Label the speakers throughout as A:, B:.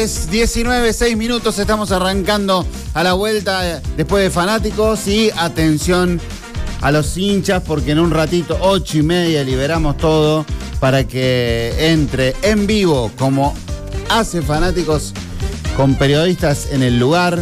A: Es 19, 6 minutos, estamos arrancando a la vuelta después de Fanáticos y atención a los hinchas porque en un ratito, 8:30, liberamos todo para que entre en vivo como hace Fanáticos con periodistas en el lugar,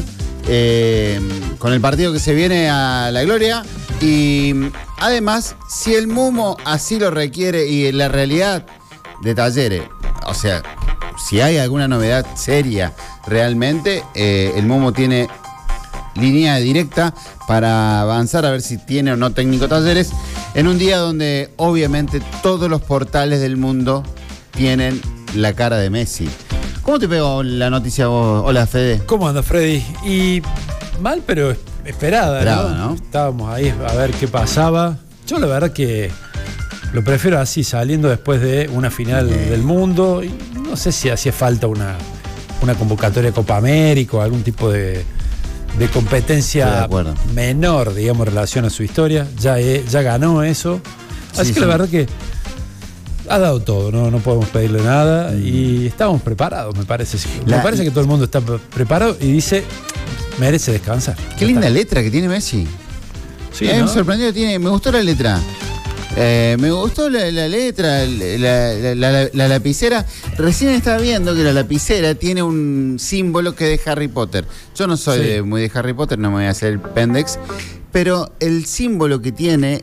A: con el partido que se viene a la gloria y además, si el Mumo así lo requiere y la realidad de Talleres, o sea, si hay alguna novedad seria realmente, el Momo tiene línea directa para avanzar a ver si tiene o no técnico Talleres en un día donde obviamente todos los portales del mundo tienen la cara de Messi. ¿Cómo te pegó la noticia vos? Hola, Fede.
B: ¿Cómo anda, Freddy? Y mal, pero esperada, ¿no? Estábamos ahí a ver qué pasaba. Yo la verdad que lo prefiero así, saliendo después de una final del mundo. Y no sé si hacía falta una convocatoria de Copa América o algún tipo de competencia menor, digamos, en relación a su historia. Ya ganó eso. Así que la verdad que ha dado todo, no podemos pedirle nada. Y estábamos preparados, me parece. Me parece que todo el mundo está preparado y dice, merece descansar.
A: Qué linda letra que tiene Messi.
B: Sí,
A: me sorprendió, me gustó la letra. Me gustó la letra, la lapicera. Recién estaba viendo que la lapicera tiene un símbolo que es de Harry Potter. Yo no soy muy de Harry Potter, no me voy a hacer el pendex, pero el símbolo que tiene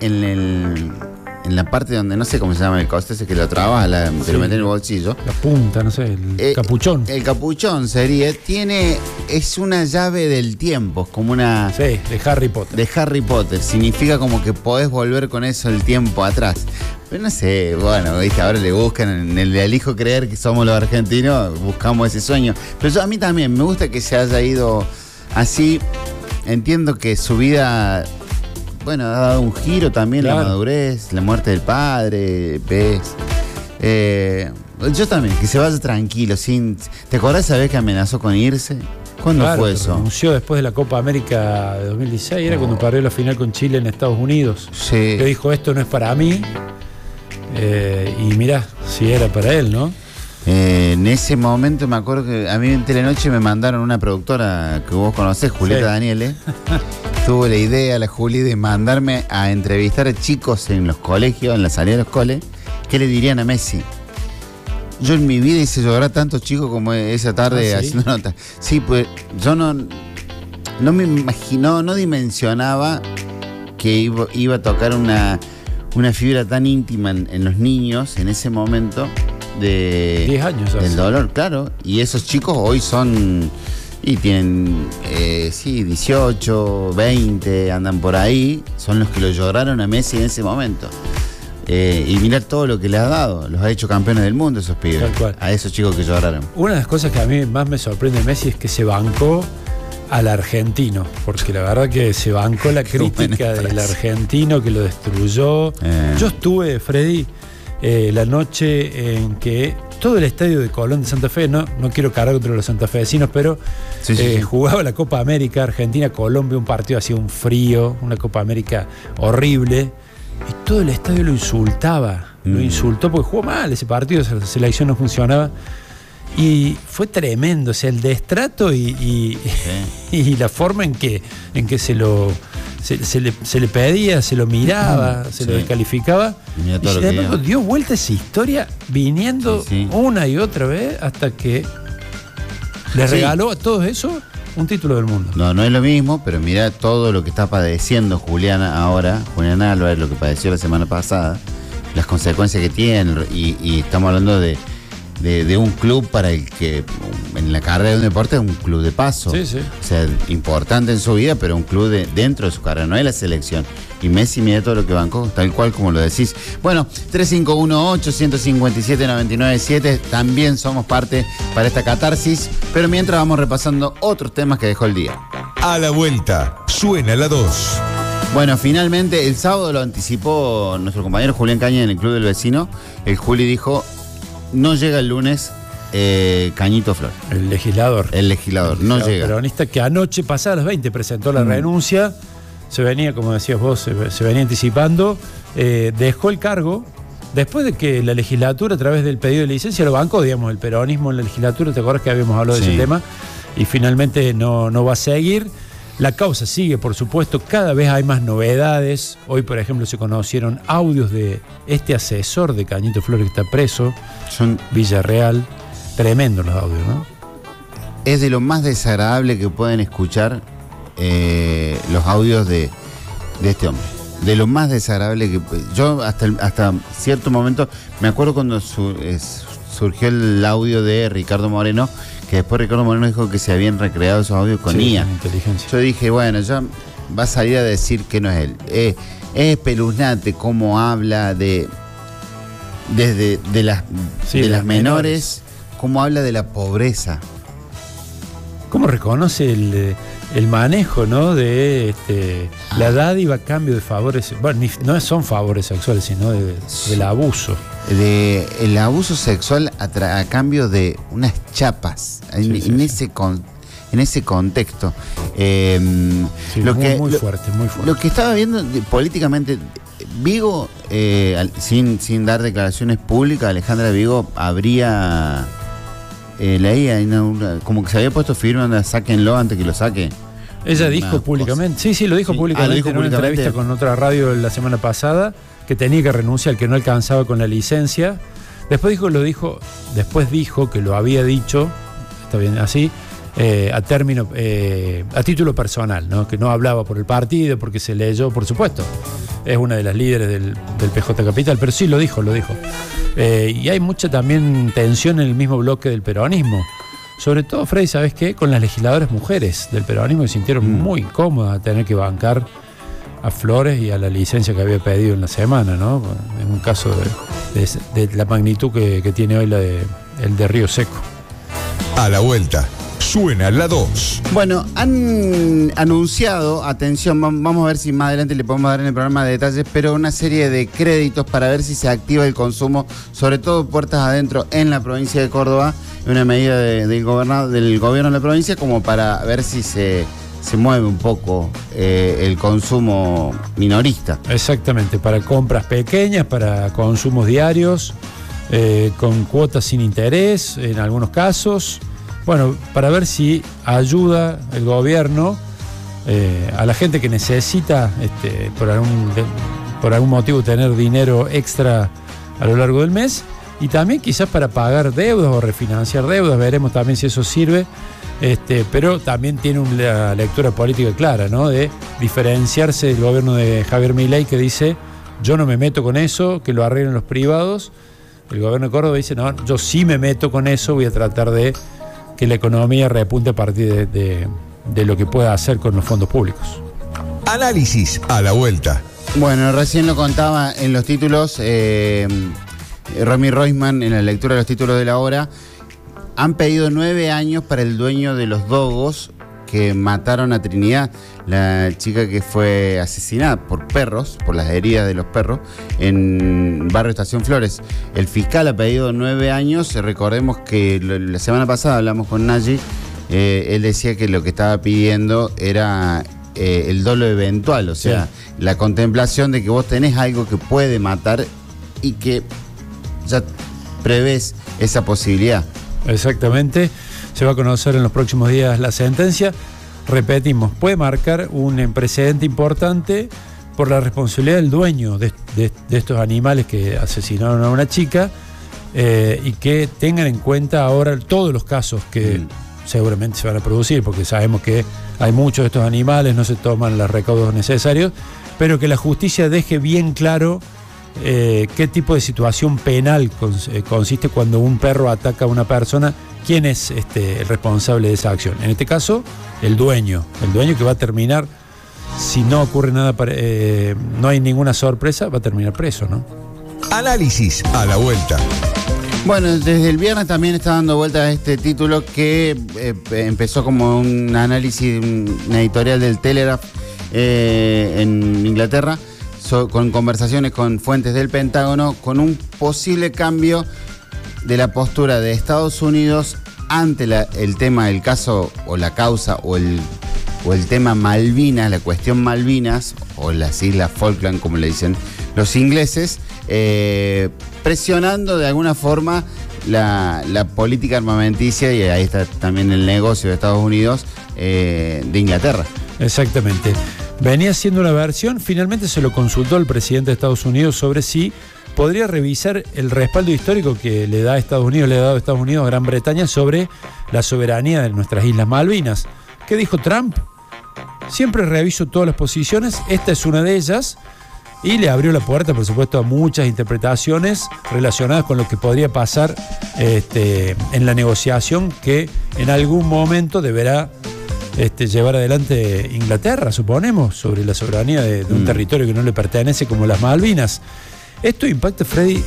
A: en la parte donde, no sé cómo se llama el coste ese que lo traba, te lo mete en el bolsillo.
B: La punta, no sé, el capuchón.
A: El capuchón sería, es una llave del tiempo, es como una...
B: Sí, de Harry Potter.
A: De Harry Potter, significa como que podés volver con eso el tiempo atrás. Pero no sé, bueno, ¿viste? Ahora le buscan, en el elijo creer que somos los argentinos, buscamos ese sueño. Pero a mí también me gusta que se haya ido así. Entiendo que su vida... Bueno, ha dado un giro también, claro. La madurez, la muerte del padre, ¿ves? Yo también, que se vaya tranquilo, sin... ¿Te acordás esa vez que amenazó con irse? ¿Cuándo fue eso?
B: Renunció después de la Copa América de 2016, era cuando perdió la final con Chile en Estados Unidos.
A: Sí.
B: Le dijo, esto no es para mí. Y mirá, si era para él, ¿no?
A: En ese momento me acuerdo que a mí en Telenoche me mandaron una productora que vos conocés, Julieta Daniele. Tuvo la idea, la Juli, de mandarme a entrevistar a chicos en los colegios, en la salida de los coles, ¿qué le dirían a Messi? Yo en mi vida hice llorar a tantos chicos como esa tarde haciendo notas. Sí, pues yo no me imaginó, no dimensionaba que iba a tocar una fibra tan íntima en los niños en ese momento de
B: 10 años
A: del dolor, claro. Y esos chicos hoy son... Y tienen, 18, 20, andan por ahí. Son los que lo lloraron a Messi en ese momento. Y mirar todo lo que le ha dado. Los ha hecho campeones del mundo esos pibes.
B: Tal cual.
A: A esos chicos que lloraron.
B: Una de las cosas que a mí más me sorprende de Messi es que se bancó al argentino. Porque la verdad que se bancó la crítica del argentino que lo destruyó. Yo estuve, Freddy, la noche en que todo el estadio de Colón de Santa Fe, no quiero cargar contra los santafesinos, pero jugaba la Copa América, Argentina-Colombia, un partido hacía un frío, una Copa América horrible, y todo el estadio lo insultaba, lo insultó porque jugó mal ese partido, la selección no funcionaba, y fue tremendo, o sea, el destrato y la forma en que se le pedía, se lo miraba, se lo descalificaba. Y sin embargo dio vuelta esa historia viniendo una y otra vez hasta que le regaló a todos esos un título del mundo.
A: No es lo mismo, pero mira todo lo que está padeciendo Julián Álvarez, lo que padeció la semana pasada, las consecuencias que tiene, y estamos hablando de un club para el que en la carrera de un deporte es un club de paso.
B: Sí.
A: O sea, importante en su vida, pero un club dentro de su carrera, no es la selección. Y Messi mira todo lo que bancó, tal cual como lo decís. Bueno, 3518-157-997, también somos parte para esta catarsis, pero mientras vamos repasando otros temas que dejó el día.
C: A la vuelta, suena la 2.
A: Bueno, finalmente el sábado lo anticipó nuestro compañero Julián Caña en el Club del Vecino. El Juli dijo... No llega el lunes Cañito Flor.
B: El legislador.
A: No llega.
B: El peronista que anoche, pasada las 20, presentó la renuncia. Se venía, como decías vos, se venía anticipando. Dejó el cargo Después de que la legislatura, a través del pedido de licencia, lo bancó, digamos, el peronismo en la legislatura, ¿te acuerdas que habíamos hablado de ese tema? Y finalmente no va a seguir. La causa sigue, por supuesto, cada vez hay más novedades. Hoy, por ejemplo, se conocieron audios de este asesor de Cañito Flores que está preso, Villarreal. Tremendo los audios, ¿no?
A: Es de lo más desagradable que pueden escuchar los audios de este hombre. De lo más desagradable que... Yo hasta cierto momento, me acuerdo cuando surgió el audio de Ricardo Moreno, que después Ricardo Moreno dijo que se habían recreado esos audios con IA.
B: Inteligencia.
A: Yo dije, bueno, ya va a salir a decir que no es él. Es espeluznante cómo habla de las menores, cómo habla de la pobreza.
B: ¿Cómo reconoce el manejo, ¿no? De la dádiva a cambio de favores? Bueno, no son favores sexuales, sino del abuso.
A: El abuso sexual a cambio de unas chapas en ese contexto.
B: Muy fuerte.
A: Lo que estaba viendo políticamente, Vigo, sin dar declaraciones públicas, Alejandra Vigo habría leía como que se había puesto firme donde sáquenlo antes que lo saque.
B: Ella dijo públicamente, sí, lo dijo públicamente en una entrevista con otra radio la semana pasada, que tenía que renunciar, que no alcanzaba con la licencia. Después dijo que lo había dicho, está bien así, a título personal, ¿no? Que no hablaba por el partido, porque se leyó, por supuesto. Es una de las líderes del PJ Capital, pero sí lo dijo. Y hay mucha también tensión en el mismo bloque del peronismo. Sobre todo, Freddy, ¿sabes qué? Con las legisladoras mujeres del peronismo que se sintieron muy incómodas a tener que bancar a Flores y a la licencia que había pedido en la semana, ¿no? En un caso de la magnitud que tiene hoy el de Río Seco.
C: A la vuelta, suena la 2.
A: Bueno, han anunciado, atención, vamos a ver si más adelante le podemos dar en el programa de detalles, pero una serie de créditos para ver si se activa el consumo, sobre todo puertas adentro en la provincia de Córdoba, una medida del gobierno de la provincia como para ver si se mueve un poco el consumo minorista.
B: Exactamente, para compras pequeñas, para consumos diarios, con cuotas sin interés en algunos casos. Bueno, para ver si ayuda el gobierno a la gente que necesita por algún motivo tener dinero extra a lo largo del mes, y también quizás para pagar deudas o refinanciar deudas. Veremos también si eso sirve, pero también tiene una lectura política clara, ¿no? De diferenciarse del gobierno de Javier Milei, que dice: yo no me meto con eso, que lo arreglen los privados. El gobierno de Córdoba dice: no, yo sí me meto con eso, voy a tratar de que la economía repunte a partir de lo que pueda hacer con los fondos públicos.
C: Análisis a la vuelta.
A: Bueno, recién lo contaba en los títulos, Romy Roisman, en la lectura de los títulos de la hora. Han pedido 9 años para el dueño de los dogos que mataron a Trinidad, la chica que fue asesinada por perros, por las heridas de los perros, en Barrio Estación Flores. El fiscal ha pedido 9 años. Recordemos que la semana pasada hablamos con Nayi. Él decía que lo que estaba pidiendo era el dolo eventual, o sea, la contemplación de que vos tenés algo que puede matar y que ya prevés esa posibilidad.
B: Exactamente. Se va a conocer en los próximos días la sentencia. Repetimos, puede marcar un precedente importante por la responsabilidad del dueño de estos animales que asesinaron a una chica, y que tengan en cuenta ahora todos los casos que seguramente se van a producir, porque sabemos que hay muchos de estos animales, no se toman los recaudos necesarios, pero que la justicia deje bien claro qué tipo de situación penal consiste cuando un perro ataca a una persona. ¿Quién es el responsable de esa acción? En este caso, el dueño que va a terminar, si no ocurre nada, no hay ninguna sorpresa, va a terminar preso, ¿no?
C: Análisis a la vuelta.
A: Bueno, desde el viernes también está dando vuelta a este título que empezó como un análisis, una editorial del Telegraph en Inglaterra, con conversaciones con fuentes del Pentágono, con un posible cambio de la postura de Estados Unidos ante el tema del caso o la causa o el tema Malvinas, la cuestión Malvinas o las Islas Falkland, como le dicen los ingleses, presionando de alguna forma la política armamenticia, y ahí está también el negocio de Estados Unidos, de Inglaterra.
B: Exactamente. Venía siendo una versión, finalmente se lo consultó al presidente de Estados Unidos sobre si podría revisar el respaldo histórico que le da Estados Unidos, le ha dado Estados Unidos a Gran Bretaña sobre la soberanía de nuestras Islas Malvinas. ¿Qué dijo Trump? Siempre reviso todas las posiciones, esta es una de ellas, y le abrió la puerta, por supuesto, a muchas interpretaciones relacionadas con lo que podría pasar en la negociación que en algún momento deberá llevar adelante Inglaterra, suponemos, sobre la soberanía de un territorio que no le pertenece, como las Malvinas. Esto impacta, Freddy,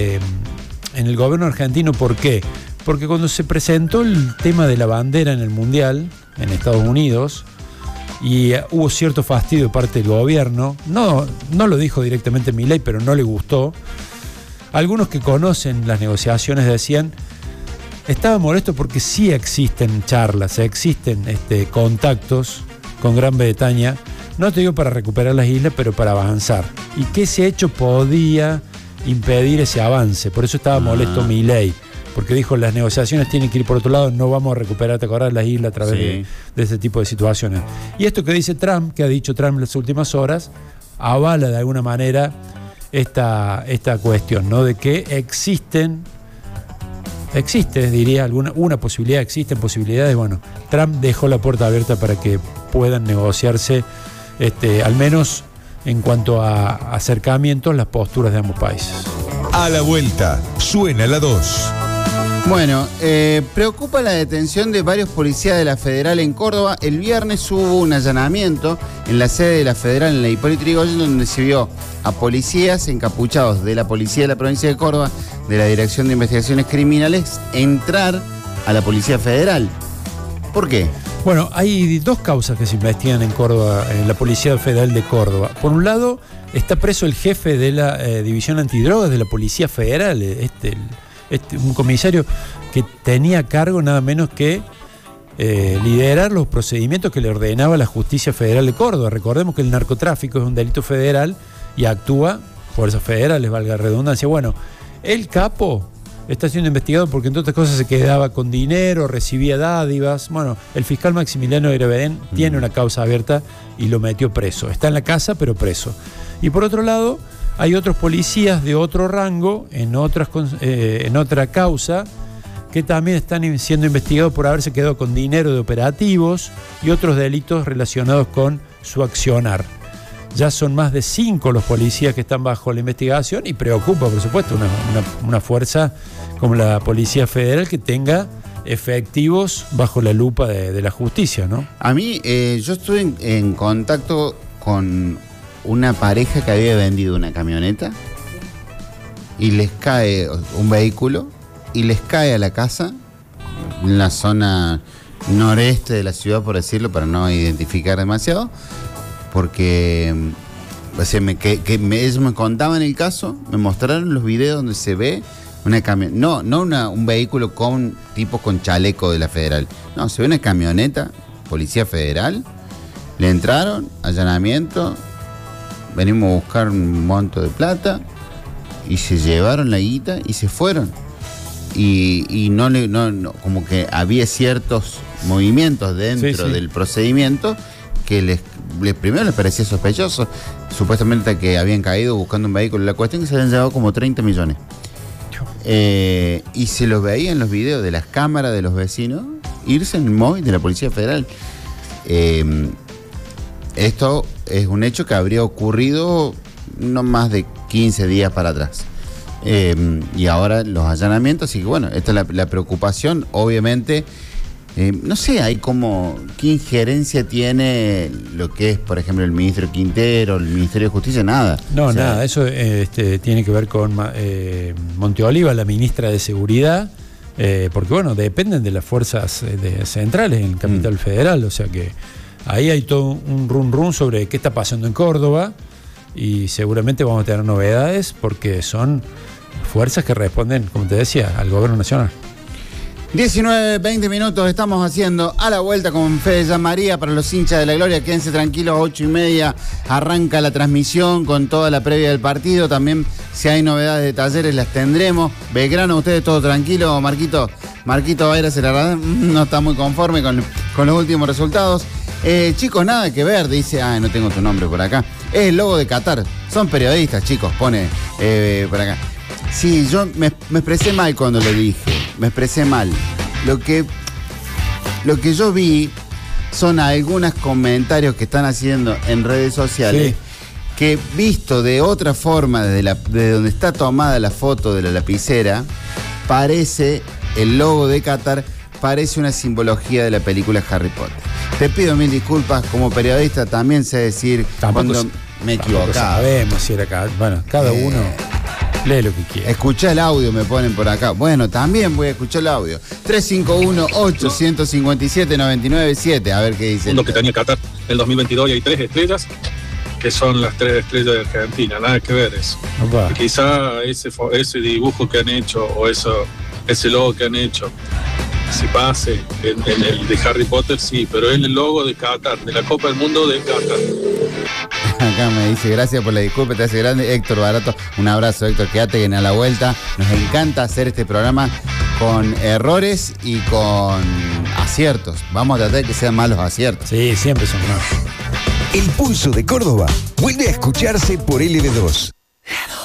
B: en el gobierno argentino. ¿Por qué? Porque cuando se presentó el tema de la bandera en el Mundial, en Estados Unidos, y hubo cierto fastidio de parte del gobierno, no lo dijo directamente Milei, pero no le gustó, algunos que conocen las negociaciones decían, estaba molesto porque sí existen charlas, existen contactos con Gran Bretaña, no te digo para recuperar las islas, pero para avanzar. Y que ese hecho podía impedir ese avance. Por eso estaba molesto Milei, porque dijo, las negociaciones tienen que ir por otro lado, no vamos a recuperar, ¿te acordás? Las islas a través de este tipo de situaciones. Y esto que dice Trump, que ha dicho Trump en las últimas horas, avala de alguna manera esta cuestión, ¿no? De que existe, diría, una posibilidad, existen posibilidades. Bueno, Trump dejó la puerta abierta para que puedan negociarse, al menos en cuanto a acercamientos, las posturas de ambos países.
C: A la vuelta, suena la 2.
A: Bueno, preocupa la detención de varios policías de la Federal en Córdoba. El viernes hubo un allanamiento en la sede de la Federal, en la Hipólito Yrigoyen, donde se vio a policías encapuchados de la Policía de la Provincia de Córdoba, de la Dirección de Investigaciones Criminales, entrar a la Policía Federal. ¿Por qué?
B: Bueno, hay dos causas que se investigan en Córdoba, en la Policía Federal de Córdoba. Por un lado, está preso el jefe de la División Antidrogas de la Policía Federal, un comisario que tenía a cargo nada menos que liderar los procedimientos que le ordenaba la Justicia Federal de Córdoba. Recordemos que el narcotráfico es un delito federal y actúa fuerzas federales, valga la redundancia. Bueno, el capo está siendo investigado porque, entre otras cosas, se quedaba con dinero, recibía dádivas. Bueno, el fiscal Maximiliano Erebedén tiene una causa abierta y lo metió preso. Está en la casa, pero preso. Y por otro lado, hay otros policías de otro rango, en otra causa, que también están siendo investigados por haberse quedado con dinero de operativos y otros delitos relacionados con su accionar. Ya son más de 5 los policías que están bajo la investigación y preocupa, por supuesto, una fuerza como la Policía Federal que tenga efectivos bajo la lupa de la justicia, ¿no?
A: A mí, yo estuve en contacto con una pareja que había vendido una camioneta y les cae un vehículo y les cae a la casa en la zona noreste de la ciudad, por decirlo, para no identificar demasiado, porque ellos me contaban el caso, me mostraron los videos donde se ve una camioneta, un vehículo con chaleco de la Federal, no, se ve una camioneta, Policía Federal, le entraron, allanamiento, venimos a buscar un monto de plata y se llevaron la guita y se fueron. Y no, como que había ciertos movimientos dentro del procedimiento que primero les parecía sospechoso, supuestamente que habían caído buscando un vehículo. La cuestión es que se habían llevado como 30 millones. Y se los veía en los videos de las cámaras de los vecinos irse en el móvil de la Policía Federal. Esto es un hecho que habría ocurrido no más de 15 días para atrás. Y ahora los allanamientos, así que bueno, esta es la preocupación, obviamente. No sé, hay ¿qué injerencia tiene lo que es, por ejemplo, el ministro Quintero, el Ministerio de Justicia? Nada.
B: No, nada, eso tiene que ver con Monteoliva, la ministra de Seguridad, porque bueno, dependen de las fuerzas centrales en el Capital Federal, o sea que ahí hay todo un run sobre qué está pasando en Córdoba y seguramente vamos a tener novedades porque son fuerzas que responden, como te decía, al gobierno nacional.
A: 19, 20 minutos estamos haciendo a la vuelta con Fede Gianmaría para los hinchas de la gloria. Quédense tranquilos, 8:30 arranca la transmisión con toda la previa del partido. También si hay novedades de Talleres las tendremos. Belgrano, ustedes todo tranquilo. Marquito Baira no está muy conforme con los últimos resultados. Chicos, nada que ver, dice, no tengo tu nombre por acá. Es el logo de Qatar. Son periodistas, chicos, pone por acá. Sí, yo me expresé mal cuando lo dije. Me expresé mal. Lo que yo vi son algunos comentarios que están haciendo en redes sociales, sí, que visto de otra forma, desde donde está tomada la foto de la lapicera, parece, el logo de Qatar parece una simbología de la película Harry Potter. Te pido mil disculpas, como periodista también sé decir cuando me he equivocado.
B: Sabemos si era bueno, cada uno lee lo que quiere.
A: Escuchá el audio, me ponen por acá. Bueno, también voy a escuchar el audio. 351-857-997. A ver qué dice.
D: Lo que tenía Qatar el 2022 y hay 3 estrellas, que son las 3 estrellas de Argentina. Nada que ver eso. Quizá ese dibujo que han hecho o ese logo que han hecho, si pase en el de Harry Potter, sí, pero es el logo de Qatar, de la Copa del Mundo de Qatar.
A: Acá me dice, gracias por la disculpa, te hace grande. Héctor Barato, un abrazo, Héctor, quédate en A la Vuelta. Nos encanta hacer este programa con errores y con aciertos. Vamos a tratar de que sean malos aciertos.
B: Sí, siempre son malos.
C: El Pulso de Córdoba vuelve a escucharse por LB2.